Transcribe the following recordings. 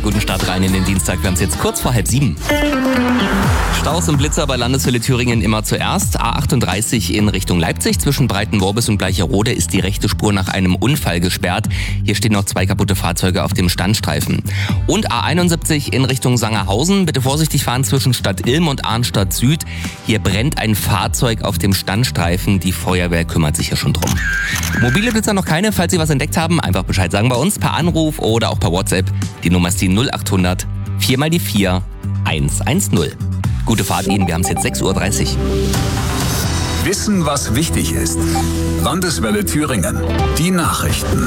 guten Start rein in den Dienstag. Wir haben es jetzt kurz vor 6:30. Staus und Blitzer bei Landeswelle Thüringen immer zuerst. A38 in Richtung Leipzig zwischen Breitenworbis und Bleicherode ist die rechte Spur nach einem Unfall gesperrt. Hier stehen noch 2 kaputte Fahrzeuge auf dem Standstreifen. Und A71 in Richtung Sangerhausen. Bitte vorsichtig fahren zwischen Stadt Ilm und Arnstadt Süd. Hier brennt ein Fahrzeug auf dem Standstreifen. Die Feuerwehr kümmert sich ja schon drum. Mobile Blitzer noch keine. Falls Sie was entdeckt haben, einfach Bescheid sagen bei uns per Anruf oder auch per WhatsApp. Die Nummer ist die 0800 4 mal die 4 110. Gute Fahrt Ihnen, wir haben es jetzt 6:30 Uhr. Wissen, was wichtig ist. Landeswelle Thüringen. Die Nachrichten.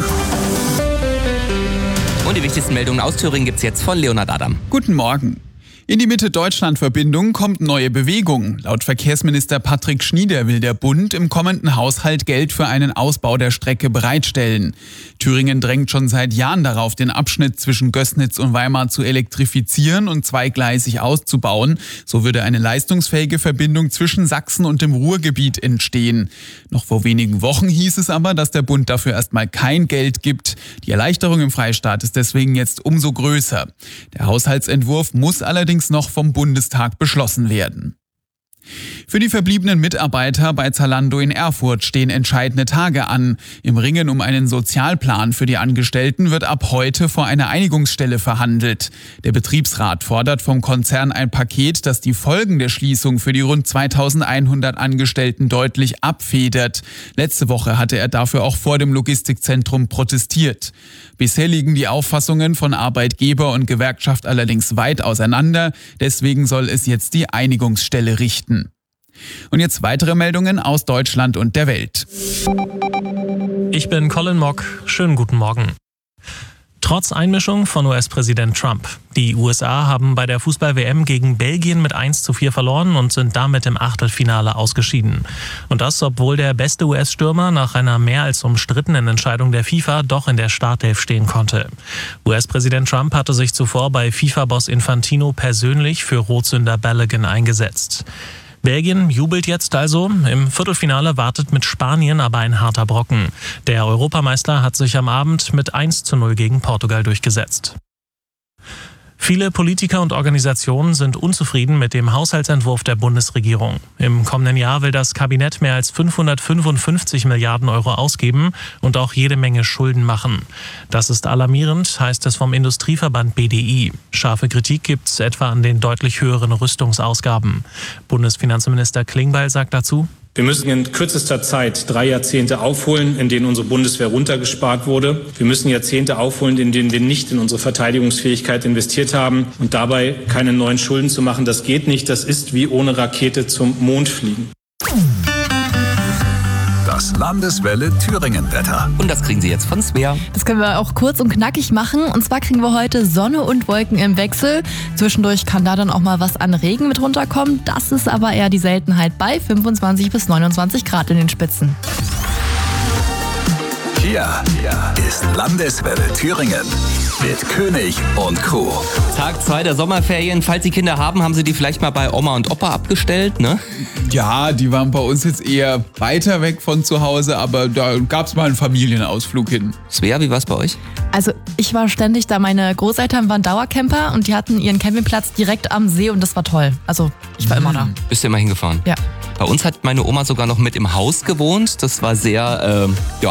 Und die wichtigsten Meldungen aus Thüringen gibt's jetzt von Leonhard Adam. Guten Morgen. In die Mitte-Deutschland-Verbindung kommt neue Bewegung. Laut Verkehrsminister Patrick Schnieder will der Bund im kommenden Haushalt Geld für einen Ausbau der Strecke bereitstellen. Thüringen drängt schon seit Jahren darauf, den Abschnitt zwischen Gößnitz und Weimar zu elektrifizieren und zweigleisig auszubauen. So würde eine leistungsfähige Verbindung zwischen Sachsen und dem Ruhrgebiet entstehen. Noch vor wenigen Wochen hieß es aber, dass der Bund dafür erstmal kein Geld gibt. Die Erleichterung im Freistaat ist deswegen jetzt umso größer. Der Haushaltsentwurf muss allerdings noch vom Bundestag beschlossen werden. Für die verbliebenen Mitarbeiter bei Zalando in Erfurt stehen entscheidende Tage an. Im Ringen um einen Sozialplan für die Angestellten wird ab heute vor einer Einigungsstelle verhandelt. Der Betriebsrat fordert vom Konzern ein Paket, das die Folgen der Schließung für die rund 2100 Angestellten deutlich abfedert. Letzte Woche hatte er dafür auch vor dem Logistikzentrum protestiert. Bisher liegen die Auffassungen von Arbeitgeber und Gewerkschaft allerdings weit auseinander. Deswegen soll es jetzt die Einigungsstelle richten. Und jetzt weitere Meldungen aus Deutschland und der Welt. Ich bin Colin Mock. Schönen guten Morgen. Trotz Einmischung von US-Präsident Trump. Die USA haben bei der Fußball-WM gegen Belgien mit 1:4 verloren und sind damit im Achtelfinale ausgeschieden. Und das, obwohl der beste US-Stürmer nach einer mehr als umstrittenen Entscheidung der FIFA doch in der Startelf stehen konnte. US-Präsident Trump hatte sich zuvor bei FIFA-Boss Infantino persönlich für Rotsünder Balogun eingesetzt. Belgien jubelt jetzt also. Im Viertelfinale wartet mit Spanien aber ein harter Brocken. Der Europameister hat sich am Abend mit 1:0 gegen Portugal durchgesetzt. Viele Politiker und Organisationen sind unzufrieden mit dem Haushaltsentwurf der Bundesregierung. Im kommenden Jahr will das Kabinett mehr als 555 Milliarden Euro ausgeben und auch jede Menge Schulden machen. Das ist alarmierend, heißt es vom Industrieverband BDI. Scharfe Kritik gibt es etwa an den deutlich höheren Rüstungsausgaben. Bundesfinanzminister Klingbeil sagt dazu: Wir müssen in kürzester Zeit 3 Jahrzehnte aufholen, in denen unsere Bundeswehr runtergespart wurde. Wir müssen Jahrzehnte aufholen, in denen wir nicht in unsere Verteidigungsfähigkeit investiert haben. Und dabei keine neuen Schulden zu machen, das geht nicht. Das ist wie ohne Rakete zum Mond fliegen. Das Landeswelle Thüringen-Wetter. Und das kriegen Sie jetzt von Svea. Das können wir auch kurz und knackig machen. Und zwar kriegen wir heute Sonne und Wolken im Wechsel. Zwischendurch kann da dann auch mal was an Regen mit runterkommen. Das ist aber eher die Seltenheit bei 25 bis 29 Grad in den Spitzen. Hier ist Landeswelle Thüringen mit König und Crew. Tag 2 der Sommerferien. Falls Sie Kinder haben, haben Sie die vielleicht mal bei Oma und Opa abgestellt, ne? Ja, die waren bei uns jetzt eher weiter weg von zu Hause, aber da gab es mal einen Familienausflug hin. Svea, wie war's bei euch? Also ich war ständig da, meine Großeltern waren Dauercamper und die hatten ihren Campingplatz direkt am See und das war toll. Also ich war immer da. Bist du immer hingefahren? Ja. Bei uns hat meine Oma sogar noch mit im Haus gewohnt. Das war sehr